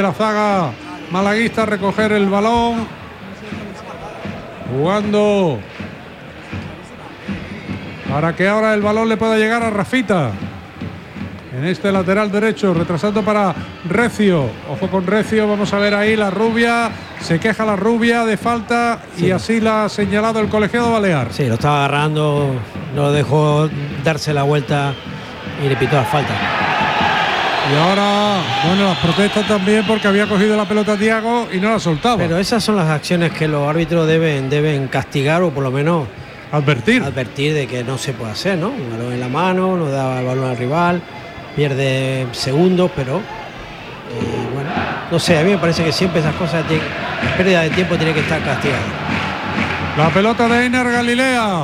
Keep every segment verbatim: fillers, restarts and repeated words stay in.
la zaga malaguista a recoger el balón. Jugando para que ahora el balón le pueda llegar a Rafita. En este lateral derecho, retrasando para Recio. Ojo con Recio, vamos a ver ahí la rubia. Se queja la rubia de falta, sí. Y así la ha señalado el colegiado balear. Sí, lo estaba agarrando, no lo dejó darse la vuelta y le pitó la falta. Y ahora, bueno, las protestas también porque había cogido la pelota Thiago y no la soltaba. Pero esas son las acciones que los árbitros deben, deben castigar o por lo menos advertir. Advertir de que no se puede hacer, ¿no? Un balón en la mano, no da el balón al rival, pierde segundos, pero eh, bueno, no sé, a mí me parece que siempre esas cosas, de pérdida de tiempo, tiene que estar castigada. La pelota de Einar Galilea.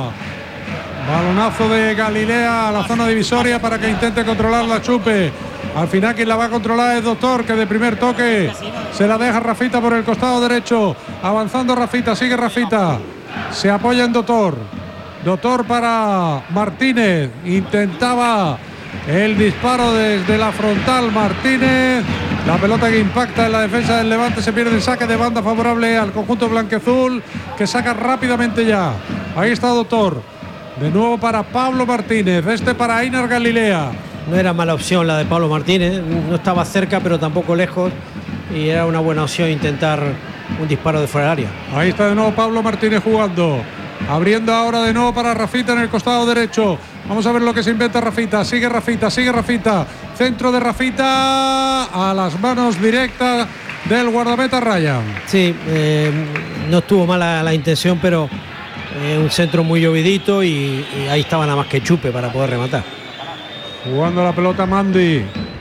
Balonazo de Galilea a la zona divisoria para que intente controlar la Chupe. Al final quien la va a controlar es Doctor, que de primer toque se la deja Rafita por el costado derecho. Avanzando Rafita, sigue Rafita. Se apoya en Doctor. Doctor para Martínez. Intentaba el disparo desde la frontal Martínez. La pelota que impacta en la defensa del Levante, se pierde el saque de banda favorable al conjunto blanqueazul, que saca rápidamente ya. Ahí está Doctor. De nuevo para Pablo Martínez. Este para Einar Galilea. No era mala opción la de Pablo Martínez. No estaba cerca, pero tampoco lejos. Y era una buena opción intentar un disparo de fuera del área. Ahí está de nuevo Pablo Martínez jugando. Abriendo ahora de nuevo para Rafita en el costado derecho. Vamos a ver lo que se inventa Rafita. Sigue Rafita, sigue Rafita. Centro de Rafita a las manos directas del guardameta Ryan. Sí, eh, no estuvo mala la intención, pero eh, un centro muy llovidito y, y ahí estaba nada más que Chupe para poder rematar. Jugando la pelota Mandi.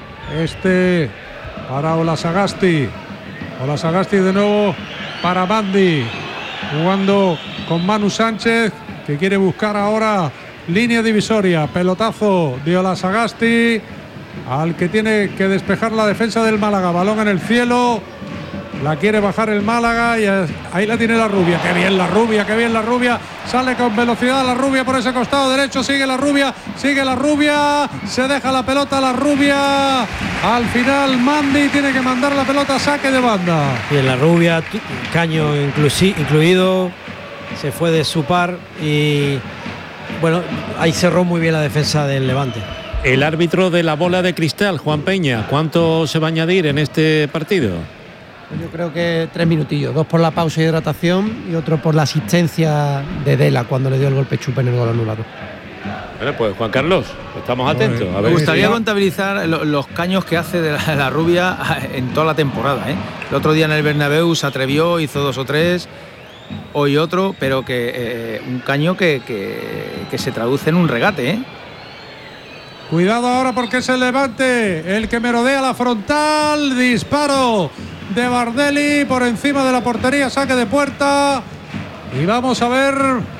Este para Olasagasti. Olasagasti de nuevo para Mandi. Jugando con Manu Sánchez, que quiere buscar ahora línea divisoria. Pelotazo de Olasagasti al que tiene que despejar la defensa del Málaga. Balón en el cielo. La quiere bajar el Málaga y ahí la tiene la rubia. Qué bien la rubia, qué bien la rubia. Sale con velocidad la rubia por ese costado derecho. Sigue la rubia, sigue la rubia. Se deja la pelota la rubia. Al final Mandi tiene que mandar la pelota a saque de banda. Y en la rubia, Caño incluido, se fue de su par y bueno, ahí cerró muy bien la defensa del Levante. El árbitro de la bola de cristal, Juan Peña, ¿cuánto se va a añadir en este partido? Yo creo que tres minutillos, dos por la pausa y hidratación y otro por la asistencia de Dela cuando le dio el golpe Chupe en el gol anulado. Bueno, pues Juan Carlos, estamos atentos. A ver. Me gustaría contabilizar los caños que hace de la, la rubia en toda la temporada, ¿eh? El otro día en el Bernabéu se atrevió, hizo dos o tres, hoy otro, pero que eh, un caño que, que, que se traduce en un regate, ¿eh? Cuidado ahora porque es el Levante el que merodea la frontal. Disparo de Bardelli por encima de la portería, saque de puerta. Y vamos a ver,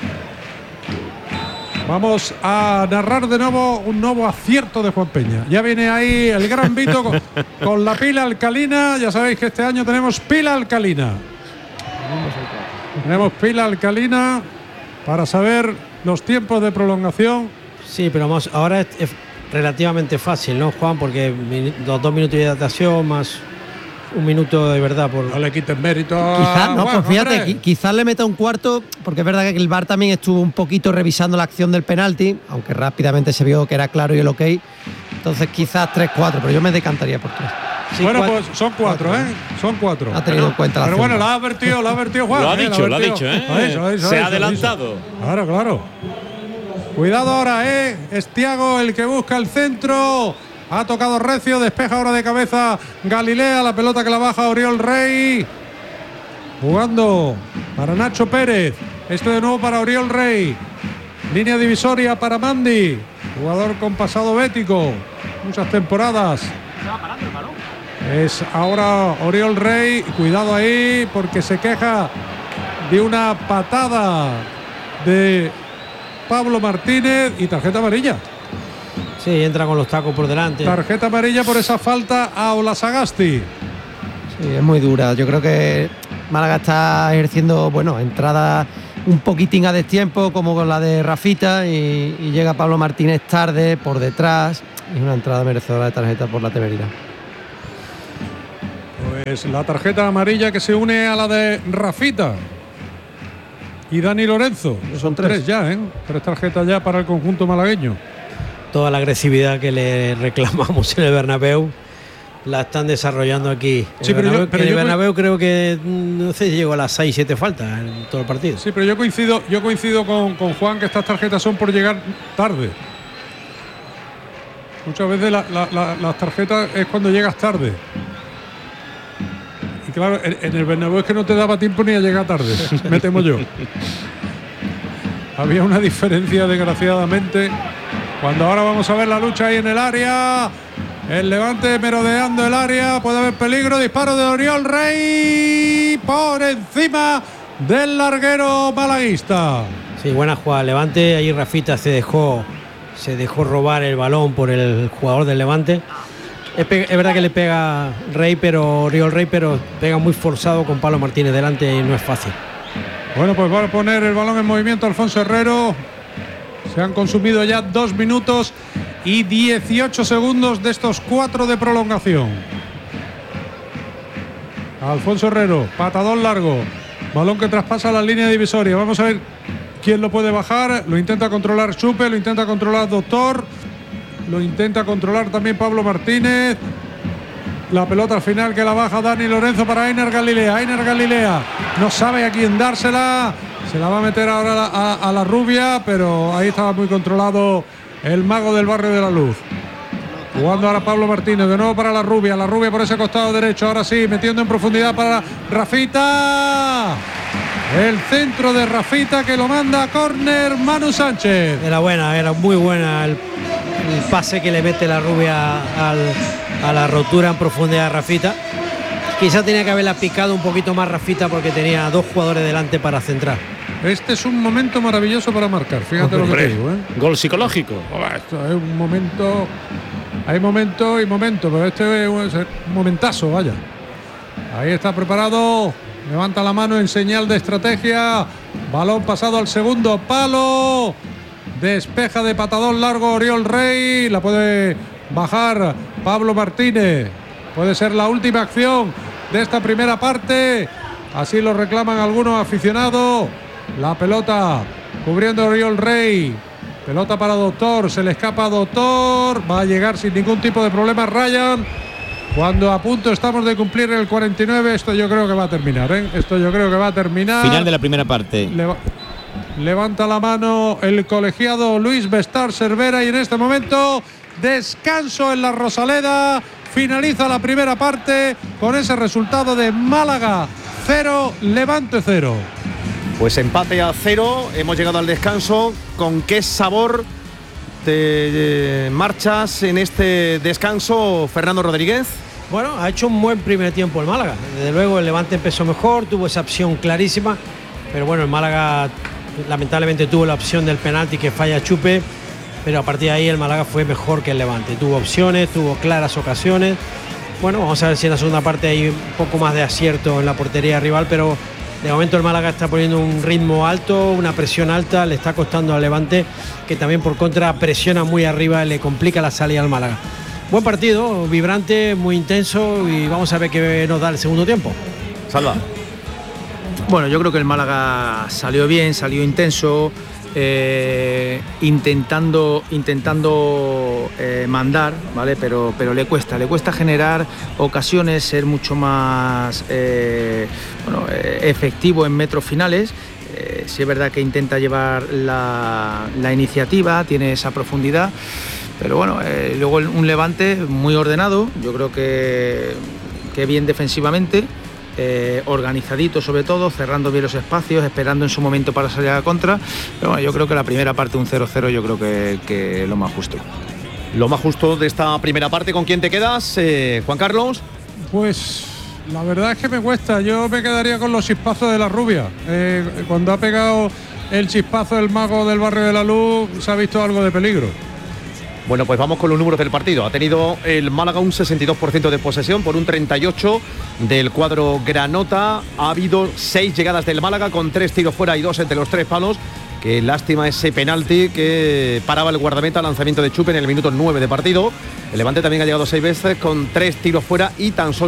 vamos a narrar de nuevo un nuevo acierto de Juan Peña. Ya viene ahí el gran Vito con, con la pila alcalina. Ya sabéis que este año tenemos pila alcalina. Tenemos pila alcalina para saber los tiempos de prolongación. Sí, pero vamos, ahora es, es relativamente fácil, ¿no, Juan? Porque los dos minutos de hidratación más un minuto de verdad. Por... No le quiten mérito. Quizás, no, bueno, pues fíjate, quizás le meta un cuarto, porque es verdad que el V A R también estuvo un poquito revisando la acción del penalti, aunque rápidamente se vio que era claro y el ok. Entonces quizás tres cuatro, pero yo me decantaría por tres. Sí, bueno, cuatro, pues son cuatro, cuatro, ¿eh? Son cuatro. Ha tenido en cuenta la Pero bueno, lo ha advertido, lo ha advertido Juan. Lo ha ¿eh? dicho, lo ha dicho, ¿eh? Lo ha dicho, lo ha dicho, se lo ha adelantado. Claro, claro. Cuidado ahora, ¿eh? Es Thiago el que busca el centro. Ha tocado Recio, despeja ahora de cabeza Galilea. La pelota que la baja Oriol Rey. Jugando para Nacho Pérez. Este de nuevo para Oriol Rey. Línea divisoria para Mandi. Jugador con pasado bético. Muchas temporadas. Es ahora Oriol Rey. Cuidado ahí porque se queja de una patada de Pablo Martínez y tarjeta amarilla. Sí, entra con los tacos por delante. Tarjeta amarilla por esa falta a Olasagasti. Sí, es muy dura. Yo creo que Málaga está ejerciendo, bueno, entrada un poquitín a destiempo, como con la de Rafita, y, y llega Pablo Martínez tarde, por detrás. Es una entrada merecedora de tarjeta por la temeridad. Es la tarjeta amarilla que se une a la de Rafita y Dani Lorenzo. Son tres, tres ya, ¿eh? Tres tarjetas ya para el conjunto malagueño. Toda la agresividad que le reclamamos en el Bernabéu la están desarrollando aquí. Sí, el pero Bernabéu, yo, pero en el yo Bernabéu creo que no sé, llegó a las seis siete faltas en todo el partido. Sí, pero yo coincido, yo coincido con, con Juan que estas tarjetas son por llegar tarde. Muchas veces la, la, la, las tarjetas es cuando llegas tarde. Y claro, en, en el Bernabéu es que no te daba tiempo ni a llegar tarde, me temo yo. Había una diferencia, desgraciadamente. Cuando ahora vamos a ver la lucha ahí en el área. El Levante merodeando el área, puede haber peligro, disparo de Oriol Rey por encima del larguero malaguista. Sí, buena jugada Levante, ahí Rafita se dejó se dejó robar el balón por el jugador del Levante. Es, es verdad que le pega Rey, pero Oriol Rey, pero pega muy forzado con Pablo Martínez delante y no es fácil. Bueno, pues va a poner el balón en movimiento Alfonso Herrero. Se han consumido ya dos minutos y dieciocho segundos de estos cuatro de prolongación. Alfonso Herrero, patadón largo, balón que traspasa la línea divisoria. Vamos a ver quién lo puede bajar. Lo intenta controlar Chupe, lo intenta controlar Doctor, lo intenta controlar también Pablo Martínez. La pelota al final que la baja Dani Lorenzo para Einar Galilea. Einar Galilea no sabe a quién dársela. Se la va a meter ahora a, a, a la rubia, pero ahí estaba muy controlado el mago del barrio de la Luz. Jugando ahora Pablo Martínez, de nuevo para la rubia. La rubia por ese costado derecho. Ahora sí, metiendo en profundidad para Rafita. El centro de Rafita que lo manda a córner Manu Sánchez. Era buena, era muy buena el, el pase que le mete la rubia al, a la rotura en profundidad a Rafita. Quizá tenía que haberla picado un poquito más Rafita porque tenía dos jugadores delante para centrar. Este es un momento maravilloso para marcar, fíjate Hombre, lo que te digo, ¿eh? Gol psicológico. Esto es un momento, hay momento y momento, pero este es un momentazo, vaya. Ahí está preparado, levanta la mano en señal de estrategia, balón pasado al segundo palo, despeja de patadón largo Oriol Rey, la puede bajar Pablo Martínez, puede ser la última acción de esta primera parte, así lo reclaman algunos aficionados. La pelota cubriendo a Oriol Rey, pelota para Doctor, se le escapa a Doctor, va a llegar sin ningún tipo de problema Ryan. Cuando a punto estamos de cumplir el cuarenta y nueve, esto yo creo que va a terminar, ¿eh? Esto yo creo que va a terminar. Final de la primera parte. Leva levanta la mano el colegiado Luis Bestar Cervera y en este momento descanso en la Rosaleda. Finaliza la primera parte con ese resultado de Málaga cero, Levante cero. Pues empate a cero, hemos llegado al descanso. ¿Con qué sabor te marchas en este descanso, Fernando Rodríguez? Bueno, ha hecho un buen primer tiempo el Málaga. Desde luego el Levante empezó mejor, tuvo esa opción clarísima, pero bueno, el Málaga lamentablemente tuvo la opción del penalti que falla Chupe, pero a partir de ahí el Málaga fue mejor que el Levante. Tuvo opciones, tuvo claras ocasiones. Bueno, vamos a ver si en la segunda parte hay un poco más de acierto en la portería rival, pero de momento el Málaga está poniendo un ritmo alto, una presión alta, le está costando al Levante, que también por contra presiona muy arriba y le complica la salida al Málaga. Buen partido, vibrante, muy intenso y vamos a ver qué nos da el segundo tiempo. Salva. Bueno, yo creo que el Málaga salió bien, salió intenso, eh, intentando, intentando eh, mandar, ¿vale? Pero, pero le cuesta, le cuesta generar ocasiones, ser mucho más eh, bueno, eh, efectivo en metros finales. Eh, sí es verdad que intenta llevar la, la iniciativa, tiene esa profundidad, pero bueno, eh, luego un Levante muy ordenado, yo creo que, que bien defensivamente. Eh, organizadito sobre todo, cerrando bien los espacios, esperando en su momento para salir a la contra, pero bueno, yo creo que la primera parte un cero cero yo creo que, que es lo más justo. Lo más justo de esta primera parte, ¿con quién te quedas, eh, Juan Carlos? Pues la verdad es que me cuesta, yo me quedaría con los chispazos de la rubia. Eh, cuando ha pegado el chispazo el mago del barrio de la Luz se ha visto algo de peligro. Bueno, pues vamos con los números del partido. Ha tenido el Málaga un sesenta y dos por ciento de posesión por un treinta y ocho por ciento del cuadro granota. Ha habido seis llegadas del Málaga con tres tiros fuera y dos entre los tres palos. Qué lástima ese penalti que paraba el guardameta, lanzamiento de Chupe en el minuto nueve de partido. El Levante también ha llegado seis veces con tres tiros fuera y tan solo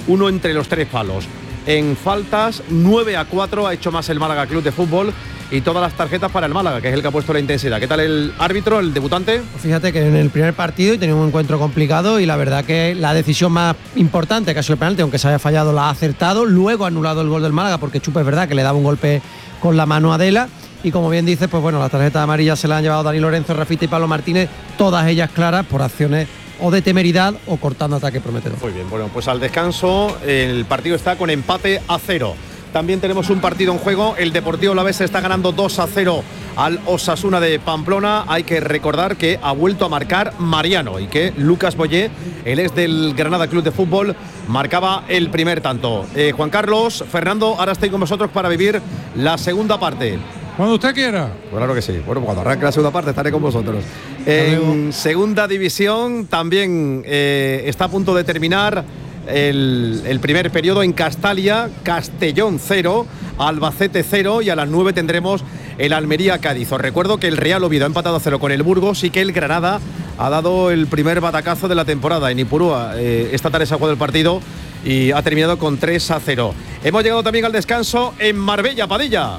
uno entre los tres palos. En faltas, nueve a cuatro ha hecho más el Málaga Club de Fútbol y todas las tarjetas para el Málaga, que es el que ha puesto la intensidad. ¿Qué tal el árbitro, el debutante? Fíjate que en el primer partido tenía un encuentro complicado y la verdad que la decisión más importante, que ha sido el penalti, aunque se haya fallado, la ha acertado. Luego ha anulado el gol del Málaga porque Chupe es verdad que le daba un golpe con la mano a Adela. Y como bien dices, pues bueno, las tarjetas amarillas se las han llevado Dani Lorenzo, Rafita y Pablo Martínez, todas ellas claras por acciones o de temeridad o cortando ataque prometedor. Muy bien, bueno, pues al descanso el partido está con empate a cero. También tenemos un partido en juego, el Deportivo Alavés está ganando dos a cero al Osasuna de Pamplona. Hay que recordar que ha vuelto a marcar Mariano y que Lucas Boyé, él es del Granada Club de Fútbol, marcaba el primer tanto. Eh, Juan Carlos, Fernando, ahora estoy con vosotros para vivir la segunda parte. Cuando usted quiera. Claro que sí. Bueno, cuando arranque la segunda parte estaré con vosotros. En segunda división también eh, está a punto de terminar el, el primer periodo en Castalia. Castellón cero, Albacete cero y a las nueve tendremos el Almería-Cádiz. Os recuerdo que el Real Oviedo ha empatado a cero con el Burgos y que el Granada ha dado el primer batacazo de la temporada en Ipurúa. Eh, esta tarde se ha jugado el partido y ha terminado con tres a cero. Hemos llegado también al descanso en Marbella, Padilla.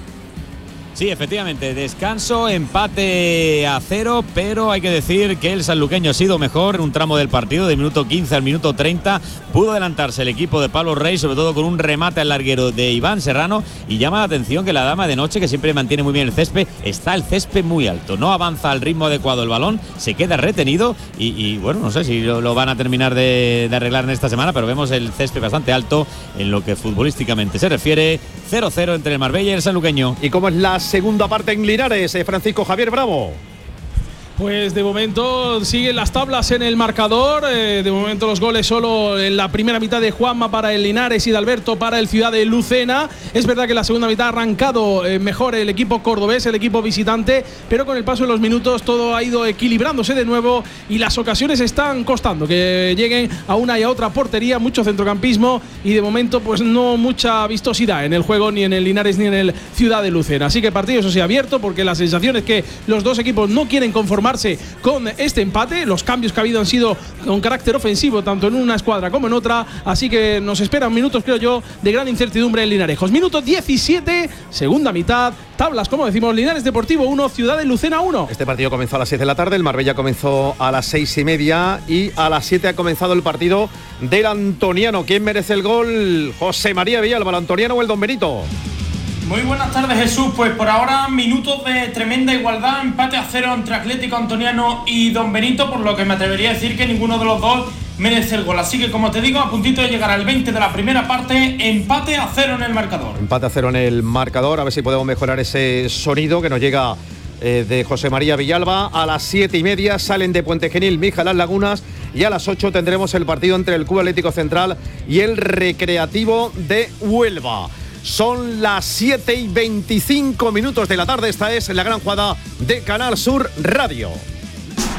Sí, efectivamente, descanso, empate a cero, pero hay que decir que el sanluqueño ha sido mejor en un tramo del partido, de minuto quince al minuto treinta. Pudo adelantarse el equipo de Pablo Rey, sobre todo con un remate al larguero de Iván Serrano, y llama la atención que la dama de noche, que siempre mantiene muy bien el césped, está el césped muy alto, no avanza al ritmo adecuado el balón, se queda retenido y, y bueno, no sé si lo, lo van a terminar de, de arreglar en esta semana, pero vemos el césped bastante alto en lo que futbolísticamente se refiere. cero cero entre el Marbella y el sanluqueño. ¿Y cómo es la segunda parte en Linares, eh, Francisco Javier Bravo? Pues de momento siguen las tablas en el marcador. Eh, de momento los goles solo en la primera mitad de Juanma para el Linares y de Alberto para el Ciudad de Lucena. Es verdad que en la segunda mitad ha arrancado eh, mejor el equipo cordobés, el equipo visitante, pero con el paso de los minutos todo ha ido equilibrándose de nuevo y las ocasiones están costando que lleguen a una y a otra portería, mucho centrocampismo y de momento pues no mucha vistosidad en el juego ni en el Linares ni en el Ciudad de Lucena. Así que el partido eso sí abierto porque la sensación es que los dos equipos no quieren conformar con este empate. Los cambios que ha habido han sido con carácter ofensivo tanto en una escuadra como en otra, así que nos esperan minutos, creo yo, de gran incertidumbre en Linarejos. Minuto diecisiete, segunda mitad, tablas, como decimos, Linares Deportivo uno, Ciudad de Lucena uno. Este partido comenzó a las seis de la tarde, el Marbella comenzó a las seis y media y a las siete ha comenzado el partido del Antoniano. ¿Quién merece el gol? José María Villalba, el Antoniano o el Don Benito. Muy buenas tardes, Jesús. Pues por ahora minutos de tremenda igualdad, empate a cero entre Atlético Antoniano y Don Benito, por lo que me atrevería a decir que ninguno de los dos merece el gol. Así que, como te digo, a puntito de llegar al veinte de la primera parte, empate a cero en el marcador. Empate a cero en el marcador, a ver si podemos mejorar ese sonido que nos llega eh, de José María Villalba. A las siete y media salen de Puente Genil, Mija, Las Lagunas, y a las ocho tendremos el partido entre el Club Atlético Central y el Recreativo de Huelva. Son las siete y veinticinco minutos de la tarde. Esta es la gran jugada de Canal Sur Radio.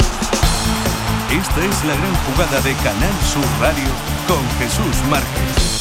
Esta es la gran jugada de Canal Sur Radio con Jesús Márquez.